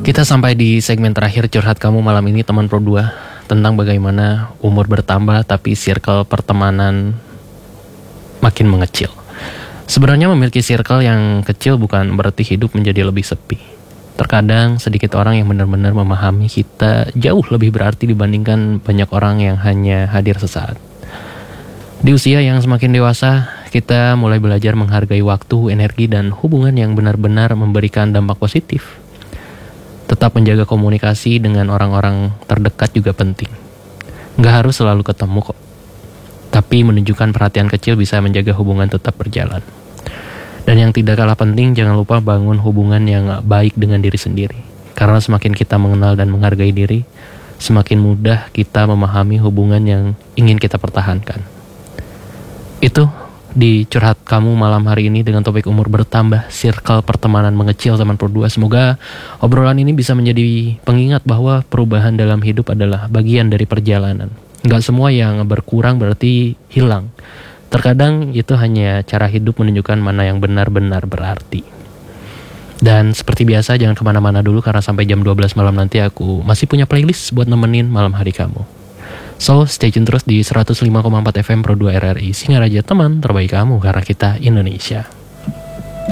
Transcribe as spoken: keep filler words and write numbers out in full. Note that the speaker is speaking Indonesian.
Kita sampai di segmen terakhir curhat kamu malam ini teman Pro dua, tentang bagaimana umur bertambah tapi circle pertemanan makin mengecil. Sebenarnya memiliki circle yang kecil bukan berarti hidup menjadi lebih sepi. Terkadang sedikit orang yang benar-benar memahami kita jauh lebih berarti dibandingkan banyak orang yang hanya hadir sesaat. Di usia yang semakin dewasa, kita mulai belajar menghargai waktu, energi, dan hubungan yang benar-benar memberikan dampak positif. Tetap menjaga komunikasi dengan orang-orang terdekat juga penting. Nggak harus selalu ketemu kok. Tapi menunjukkan perhatian kecil bisa menjaga hubungan tetap berjalan. Dan yang tidak kalah penting, jangan lupa bangun hubungan yang baik dengan diri sendiri. Karena semakin kita mengenal dan menghargai diri, semakin mudah kita memahami hubungan yang ingin kita pertahankan. Itu di curhat kamu malam hari ini dengan topik umur bertambah, circle pertemanan mengecil teman Pro dua. Semoga obrolan ini bisa menjadi pengingat bahwa perubahan dalam hidup adalah bagian dari perjalanan. Gak semua yang berkurang berarti hilang. Terkadang itu hanya cara hidup menunjukkan mana yang benar-benar berarti. Dan seperti biasa jangan kemana-mana dulu, karena sampai jam dua belas malam nanti aku masih punya playlist buat nemenin malam hari kamu. So, stay tune terus di seratus lima koma empat F M Pro dua R R I Singaraja, teman terbaik kamu karena kita Indonesia.